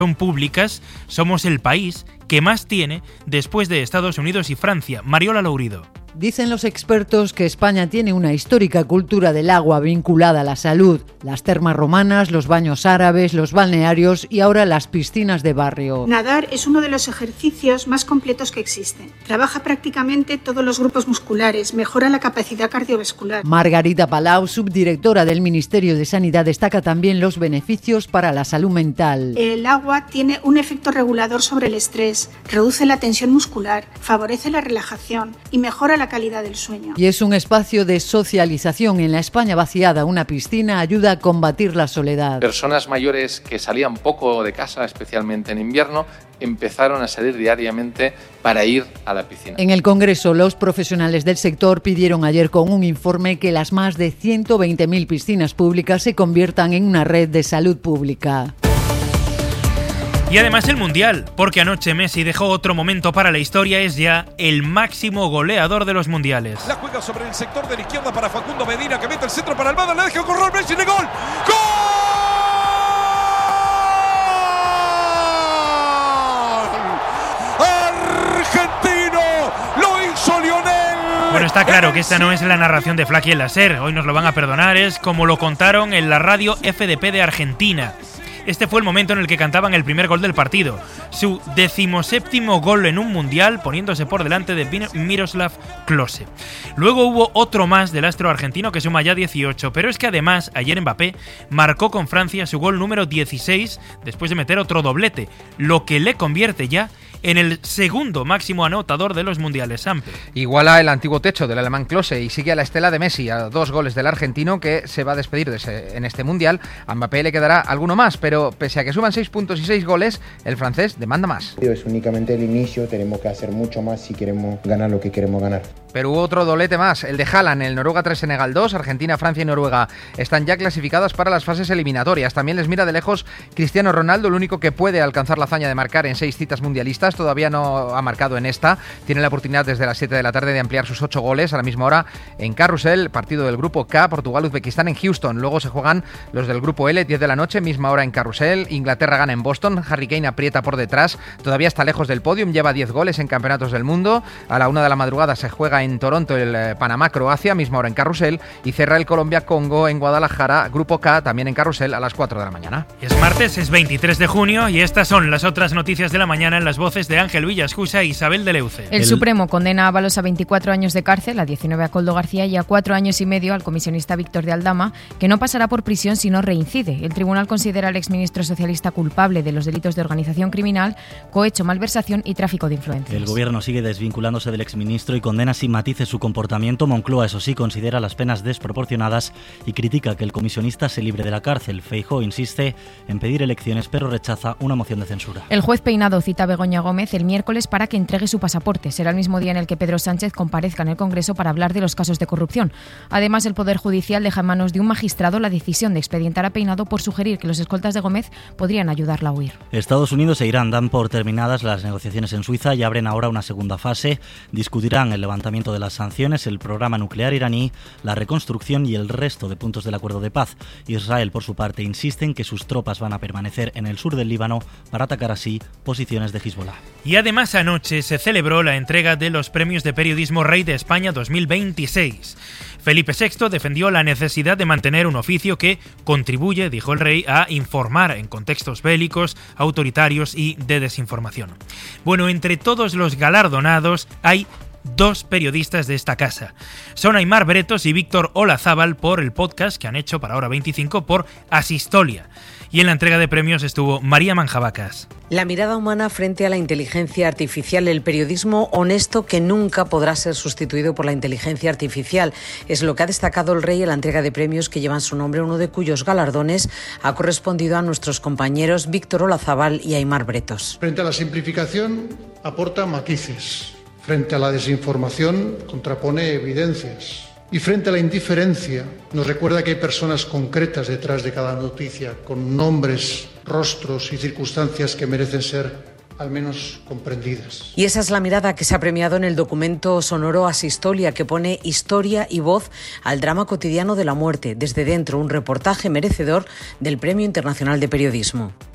públicas, somos el país que más tiene después de Estados Unidos y Francia. Mariola Lourido. Dicen los expertos que España tiene una histórica cultura del agua vinculada a la salud. Las termas romanas, los baños árabes, los balnearios y ahora las piscinas de barrio. Nadar es uno de los ejercicios más completos que existen. Trabaja prácticamente todos los grupos musculares, mejora la capacidad cardiovascular. Margarita Palau, subdirectora del Ministerio de Sanidad, destaca también los beneficios para la salud mental. El agua tiene un efecto regulador sobre el estrés, reduce la tensión muscular, favorece la relajación y mejora la calidad del sueño. Y es un espacio de socialización. En la España vaciada, una piscina ayuda a combatir la soledad. Personas mayores que salían poco de casa, especialmente en invierno, empezaron a salir diariamente para ir a la piscina. En el Congreso, los profesionales del sector pidieron ayer con un informe que las más de 120.000 piscinas públicas se conviertan en una red de salud pública. Y además el Mundial, porque anoche Messi dejó otro momento para la historia, es ya el máximo goleador de los mundiales. La juega sobre el sector de la izquierda para Facundo Medina, que mete el centro para Almada, le deja correr Messi de gol. ¡Gol! ¡Argentino! ¡Lo hizo Lionel! Bueno, está claro que esta no es la narración de Flaky El Láser, hoy nos lo van a perdonar, es como lo contaron en la radio FDP de Argentina. Este fue el momento en el que cantaban el primer gol del partido, su 17º gol en un mundial, poniéndose por delante de Miroslav Klose. Luego hubo otro más del astro argentino que suma ya 18, pero es que además ayer Mbappé marcó con Francia su gol número 16 después de meter otro doblete, lo que le convierte ya en el segundo máximo anotador de los mundiales. Sampe. Iguala el antiguo techo del alemán Klose y sigue a la estela de Messi, a 2 goles del argentino que se va a despedir en este mundial. A Mbappé le quedará alguno más, pero pese a que suman 6 puntos y 6 goles, el francés demanda más. Es únicamente el inicio, tenemos que hacer mucho más si queremos ganar lo que queremos ganar. Pero hubo otro doblete más, el de Haaland, el Noruega 3, Senegal 2, Argentina, Francia y Noruega están ya clasificadas para las fases eliminatorias. También les mira de lejos Cristiano Ronaldo, el único que puede alcanzar la hazaña de marcar en 6 citas mundialistas, todavía no ha marcado en esta, tiene la oportunidad desde las 7 de la tarde de ampliar sus 8 goles a la misma hora en Carrusel, partido del grupo K, Portugal-Uzbekistán en Houston. Luego se juegan los del grupo L, 10 de la noche, misma hora en Carrusel, Inglaterra gana en Boston, Harry Kane aprieta por detrás, todavía está lejos del podium, lleva 10 goles en campeonatos del mundo. A la 1 de la madrugada se juega en Toronto el Panamá-Croacia, misma hora en Carrusel, y cierra el Colombia-Congo en Guadalajara, grupo K, también en Carrusel a las 4 de la mañana. Es martes, es 23 de junio y estas son las otras noticias de la mañana en las voces de Ángel Villascusa e Isabel de Leuce. El Supremo condena a Ábalos a 24 años de cárcel, a 19 a Koldo García y a 4 años y medio al comisionista Víctor de Aldama, que no pasará por prisión si no reincide. El tribunal considera al exministro socialista culpable de los delitos de organización criminal, cohecho, malversación y tráfico de influencias. El gobierno sigue desvinculándose del exministro y condena sin matices su comportamiento. Moncloa, eso sí, considera las penas desproporcionadas y critica que el comisionista se libre de la cárcel. Feijóo insiste en pedir elecciones, pero rechaza una moción de censura. El juez Peinado cita a Begoña Gómez el miércoles para que entregue su pasaporte. Será el mismo día en el que Pedro Sánchez comparezca en el Congreso para hablar de los casos de corrupción. Además, el Poder Judicial deja en manos de un magistrado la decisión de expedientar a Peinado por sugerir que los escoltas de Gómez podrían ayudarla a huir. Estados Unidos e Irán dan por terminadas las negociaciones en Suiza y abren ahora una segunda fase. Discutirán el levantamiento de las sanciones, el programa nuclear iraní, la reconstrucción y el resto de puntos del acuerdo de paz. Israel, por su parte, insiste en que sus tropas van a permanecer en el sur del Líbano para atacar así posiciones de Hezbollah. Y además anoche se celebró la entrega de los premios de periodismo Rey de España 2026. Felipe VI defendió la necesidad de mantener un oficio que contribuye, dijo el rey, a informar en contextos bélicos, autoritarios y de desinformación. Bueno, entre todos los galardonados hay 2 periodistas de esta casa. Son Aimar Bretos y Víctor Olazábal por el podcast que han hecho para Hora 25 por Asistolia. Y en la entrega de premios estuvo María Manjabacas. La mirada humana frente a la inteligencia artificial, el periodismo honesto que nunca podrá ser sustituido por la inteligencia artificial. Es lo que ha destacado el rey en la entrega de premios que llevan su nombre, uno de cuyos galardones ha correspondido a nuestros compañeros Víctor Olazábal y Aimar Bretos. Frente a la simplificación aporta matices. Frente a la desinformación contrapone evidencias. Y frente a la indiferencia nos recuerda que hay personas concretas detrás de cada noticia, con nombres, rostros y circunstancias que merecen ser al menos comprendidas. Y esa es la mirada que se ha premiado en el documento sonoro Asistolia, que pone historia y voz al drama cotidiano de la muerte. Desde dentro, un reportaje merecedor del Premio Internacional de Periodismo.